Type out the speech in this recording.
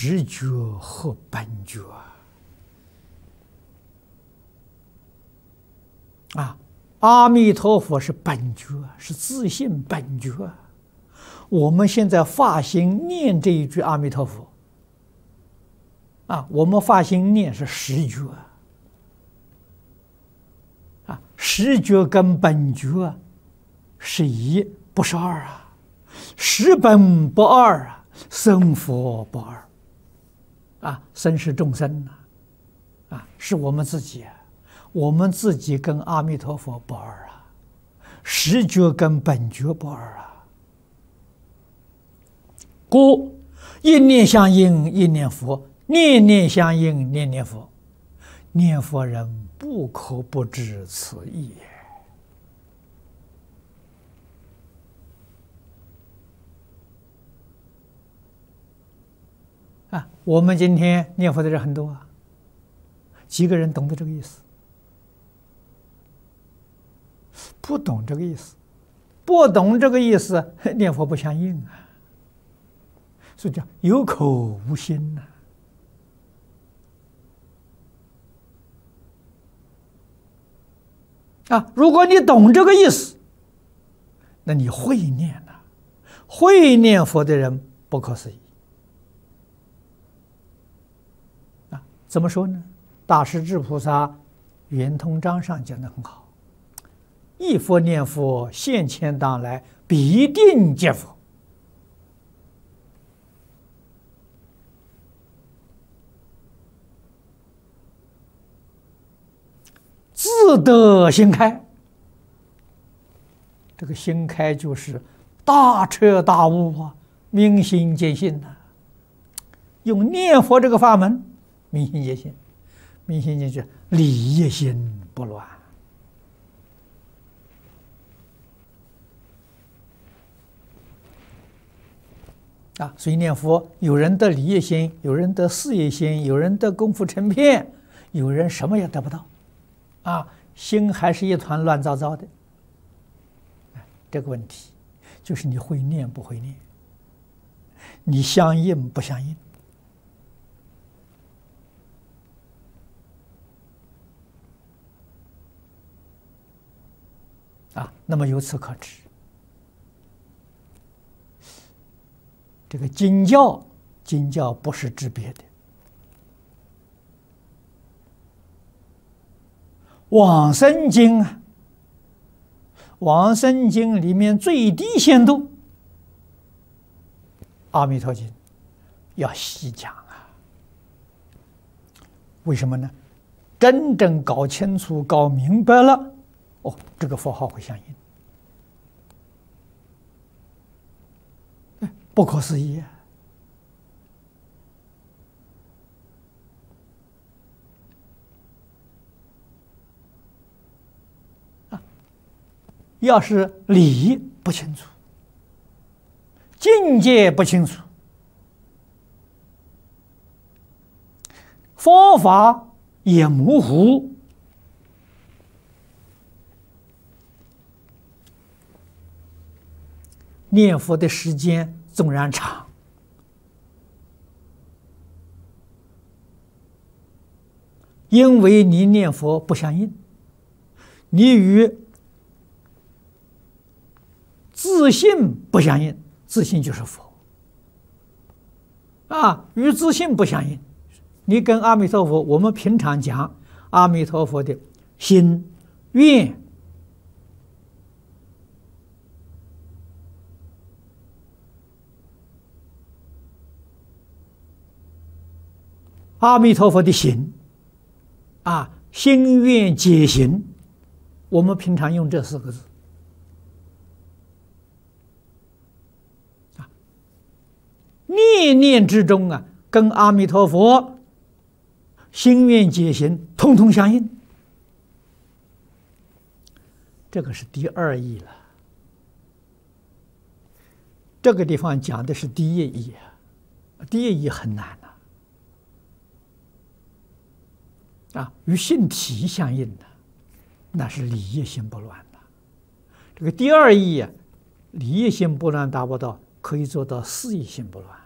实觉和本觉啊！阿弥陀佛是本觉，是自性本觉。我们现在发心念这一句阿弥陀佛啊，我们发心念是实觉啊，实觉跟本觉是一，不是二啊，实本不二啊，生佛不二啊，生是众生啊，是我们自己，我们自己跟阿弥陀佛不二啊，实觉跟本觉不二啊。故一念相应一念佛，念念相应念念佛，念佛人不可不知此意也。啊，我们今天念佛的人很多啊，几个人懂得这个意思？不懂这个意思，不懂这个意思，念佛不相应啊。所以叫有口无心呐。啊，如果你懂这个意思，那你会念了，会念佛的人不可思议。啊，怎么说呢？大势至菩萨圆通章上讲得很好：一佛念佛，现前当来，必定见佛。自得心开，这个心开就是大彻大悟啊，明心见性呐。用念佛这个法门，明心见性，明心见性，理业心不乱啊。所以念佛，有人得理业心，有人得事业心，有人得功夫成片，有人什么也得不到。啊，心还是一团乱糟糟的。这个问题就是你会念不会念，你相应不相应啊？那么由此可知，这个经教不是治别的。往生经啊，往生经里面最低限度，阿弥陀经要细讲啊。为什么呢？真正搞清楚、搞明白了，哦，这个佛号会相应，不可思议啊！要是理不清楚，境界不清楚，方法也模糊，念佛的时间纵然长，因为你念佛不相应，你与自信不相应，自信就是佛啊，与自信不相应。你跟阿弥陀佛，我们平常讲阿弥陀佛的心愿，阿弥陀佛的行啊，心愿解行，我们平常用这4个字。念念之中啊，跟阿弥陀佛心愿解行通通相应，这个是第2义了。这个地方讲的是第1义啊，第1义很难啊，与性体相应的，那是理业心不乱的。这个第2义啊，理业心不乱达不到，可以做到事业心不乱。